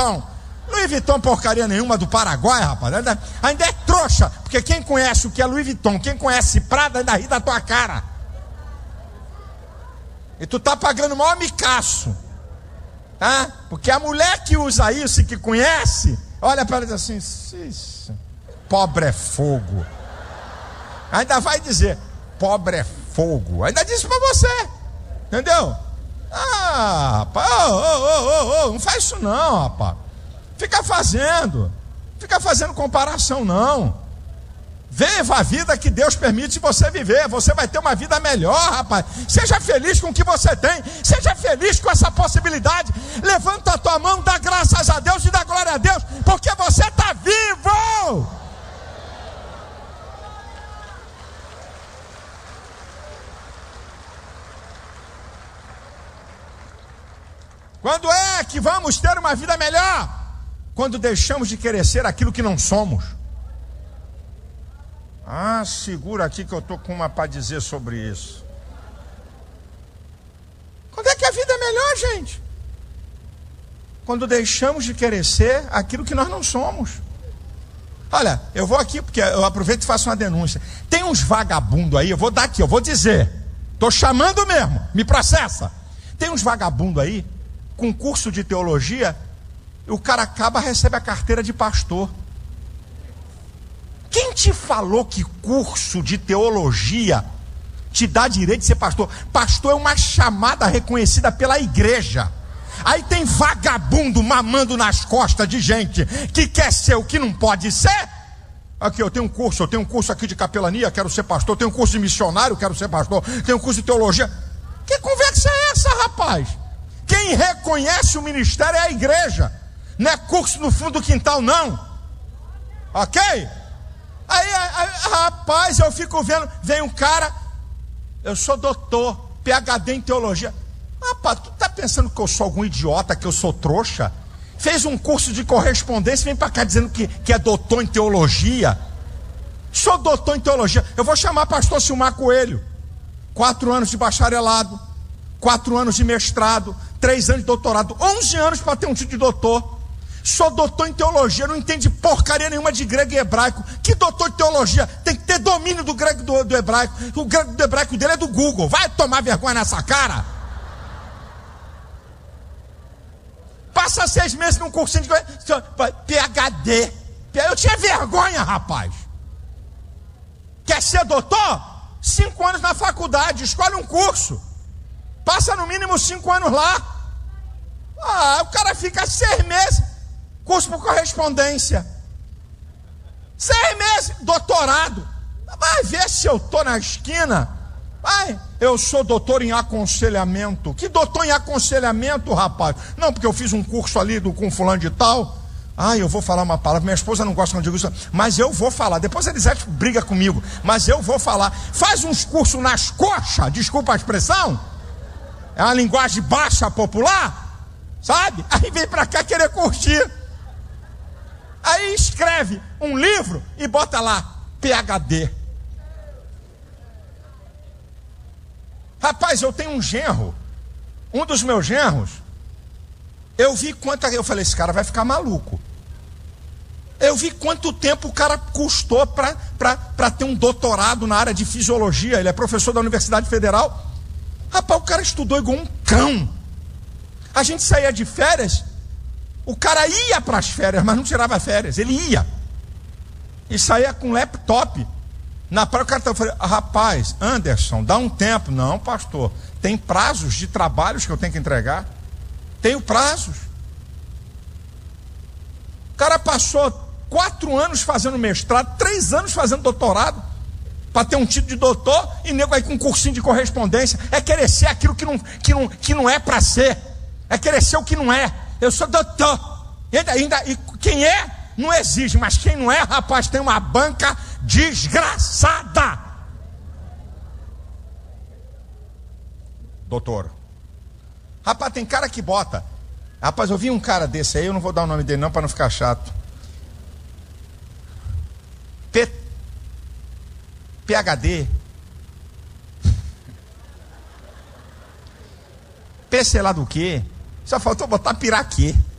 Vuitton. Louis Vuitton porcaria nenhuma, do Paraguai, rapaz. Ainda é trouxa, porque quem conhece o que é Louis Vuitton, quem conhece Prada, ainda ri da tua cara. E tu tá pagando o maior micaço, tá? Porque a mulher que usa isso e que conhece, olha para ela e diz assim: isso, pobre é fogo. Ainda vai dizer: pobre é fogo. Ainda diz pra você, entendeu? Ah, rapaz, não faz isso não, rapaz. Fica fazendo comparação não. Viva a vida que Deus permite você viver. Você vai ter uma vida melhor, rapaz. Seja feliz com o que você tem. Seja feliz com essa possibilidade. Levanta a tua mão, dá graças a Deus e dá glória a Deus, porque você está vivo. Quando é que vamos ter uma vida melhor? Quando deixamos de querer ser aquilo que não somos. Ah, segura aqui que eu estou com uma para dizer sobre isso. Quando é que a vida é melhor, gente? Quando deixamos de querer ser aquilo que nós não somos. Olha, eu vou aqui porque eu aproveito e faço uma denúncia. Tem uns vagabundos aí, eu vou dar aqui, eu vou dizer. Estou chamando mesmo, me processa. Tem uns vagabundos aí, com curso de teologia, o cara acaba, recebe a carteira de pastor. Quem te falou que curso de teologia te dá direito de ser pastor? Pastor é uma chamada reconhecida pela igreja. Aí tem vagabundo mamando nas costas de gente que quer ser o que não pode ser. Aqui, eu tenho um curso aqui de capelania, quero ser pastor. Tenho um curso de missionário, quero ser pastor. Tenho um curso de teologia. Que conversa é essa, rapaz? Quem reconhece o ministério é a igreja. Não é curso no fundo do quintal, não. Ok? Aí, rapaz, eu fico vendo, vem um cara, eu sou doutor, PhD em teologia. Rapaz, tu tá pensando que eu sou algum idiota, que eu sou trouxa? Fez um curso de correspondência, vem pra cá dizendo que é doutor em teologia. Sou doutor em teologia. Eu vou chamar pastor Silmar Coelho. 4 anos de bacharelado, 4 anos de mestrado, 3 anos de doutorado, 11 anos para ter um título de doutor. Sou doutor em teologia, não entende porcaria nenhuma de grego e hebraico. Que doutor de teologia? Tem que ter domínio do grego e do hebraico. O grego e do hebraico dele é do Google. Vai tomar vergonha nessa cara. Passa 6 meses num cursinho de PhD. Eu tinha vergonha, rapaz. Quer ser doutor? 5 anos na faculdade, escolhe um curso. Passa no mínimo 5 anos lá. O cara fica 6 meses. Curso por correspondência. 6 meses, doutorado. Vai ver se eu estou na esquina. Vai, eu sou doutor em aconselhamento. Que doutor em aconselhamento, rapaz? Não, porque eu fiz um curso ali com fulano de tal. Eu vou falar uma palavra. Minha esposa não gosta quando eu digo isso, mas eu vou falar. Depois a Elisete briga comigo, mas eu vou falar. Faz uns cursos nas coxas, desculpa a expressão. É uma linguagem baixa, popular, sabe? Aí vem pra cá querer curtir. Aí escreve um livro e bota lá, PhD. Rapaz, eu tenho um genro. Um dos meus genros, eu vi eu falei, esse cara vai ficar maluco. Eu vi quanto tempo o cara custou para ter um doutorado na área de fisiologia. Ele é professor da Universidade Federal. Rapaz, o cara estudou igual um cão. A gente saía de férias, o cara ia para as férias, mas não tirava férias, ele ia. E saía com laptop. Na praia o cara estava falando, rapaz, Anderson, dá um tempo. Não, pastor, tem prazos de trabalhos que eu tenho que entregar. Tenho prazos. O cara passou 4 anos fazendo mestrado, 3 anos fazendo doutorado, para ter um título de doutor, e nego aí com um cursinho de correspondência. É querer ser aquilo que não é para ser. É querer ser o que não é. Eu sou doutor. E quem é, não exige. Mas quem não é, rapaz, tem uma banca desgraçada. Doutor. Rapaz, tem cara que bota. Rapaz, eu vi um cara desse aí, eu não vou dar o nome dele não, para não ficar chato. PhD. P sei lá do que. Só faltou botar piraquê.